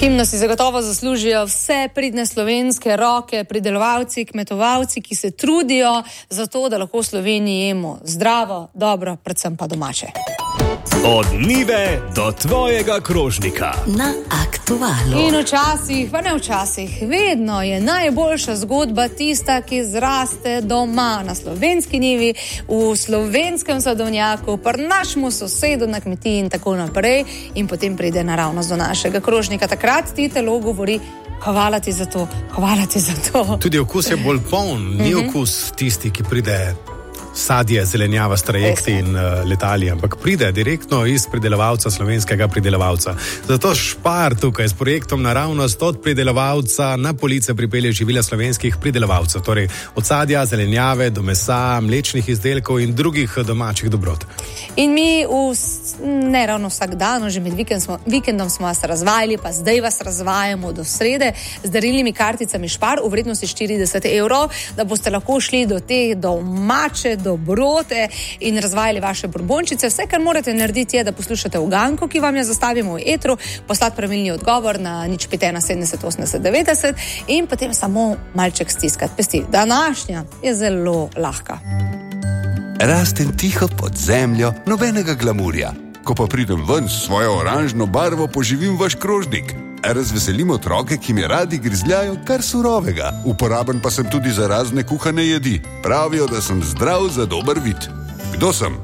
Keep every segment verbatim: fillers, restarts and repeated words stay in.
Himno si zagotovo zaslužijo vse pridne slovenske roke, pridelovalci, kmetovalci, ki se trudijo za to, da lahko v Sloveniji jemo zdravo, dobro, predvsem pa domače. Od njive do tvojega krožnika. Na Aktualu. In včasih, pa ne včasih, vedno je najboljša zgodba tista, ki zraste doma na slovenski njivi, v slovenskem sadovnjaku, pri našemu sosedu na kmetiji in tako naprej, in potem pride naravnost do našega krožnika. Takrat ti telo govori: hvala ti za to, hvala ti za to. Tudi okus je bolj poln, ni mm-hmm. okus tisti, ki pride sadje, zelenjava s trajekti in uh, letali, ampak pride direktno iz pridelovalca, slovenskega pridelovalca. Zato Špar tukaj s projektom Naravnost od pridelovalca na police pripelje živila slovenskih pridelovalcev, torej od sadja, zelenjave do mesa, mlečnih izdelkov in drugih domačih dobrot. In mi v, ne ravno vsak dan, že med vikend smo, vikendom smo vas razvajali, pa zdaj vas razvajamo do srede z darilnimi karticami Špar v vrednosti štirideset evrov, da boste lahko šli do te domače dobrote in razvajali vaše borbončice. Vse, kar morate narediti, je, da poslušate uganko, ki vam jo zastavimo v etru, poslati pravilni odgovor na nič pet ena sedemdeset osemdeset devetdeset in potem samo malček stiskati pesti. Današnja je zelo lahka. Rastem tiho pod zemljo, nobenega glamurja. Ko pa pridem ven s svojo oranžno barvo, poživim vaš krožnik. Razveselim otroke, ki mi radi grizljajo kar surovega. Uporaben pa sem tudi za razne kuhane jedi. Pravijo, da sem zdrav za dober vid. Kdo sem?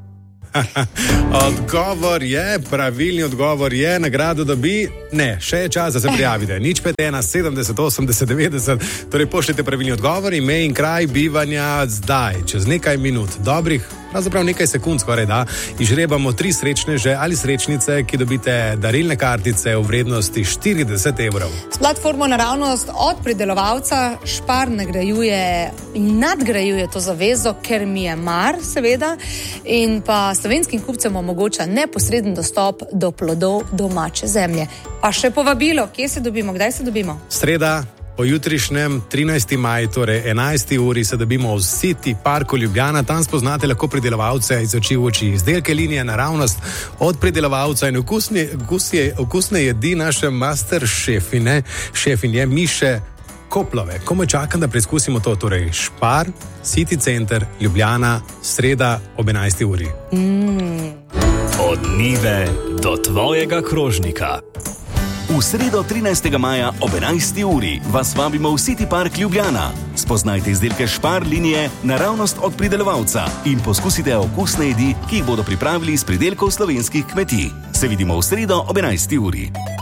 Odgovor je, pravilni odgovor je, nagrado dobi, ne, še je čas, da se prijavite. Nič pet ena sedemdeset osemdeset devetdeset, torej pošljite pravilni odgovor, ime in kraj bivanja zdaj, čez nekaj minut, dobrih, pravzaprav nekaj sekund skoraj da, izžrebamo tri srečneže ali srečnice, ki dobite darilne kartice v vrednosti štirideset evrov. S platformo Naravnost od pridelovalca Špar nagrajuje in nadgrajuje to zavezo, ker mi je mar, seveda, in pa slovenskim kupcem omogoča neposreden dostop do plodov domače zemlje. Pa še povabilo, kje se dobimo, kdaj se dobimo? Sreda, pojutrišnjem trinajsti maj, torej enajsti uri, se dobimo v City Parku Ljubljana. Tam spoznate lahko pridelovalce iz oči v oči, izdelke linije Naravnost od pridelovalca in okusne, okusje, okusne jedi naše master šefine, šefinje Miše Koplove. Komaj čakam, da preizkusimo to, torej Špar, City Center, Ljubljana, sreda ob enajsti uri. Mm. Od njive do tvojega krožnika. V sredo trinajstega maja ob enajsti uri vas vabimo v City Park Ljubljana. Spoznajte izdelke Špar linije Naravnost od pridelovalca in poskusite okusne jedi, ki jih bodo pripravili iz pridelkov slovenskih kmetij. Se vidimo v sredo ob enajsti uri.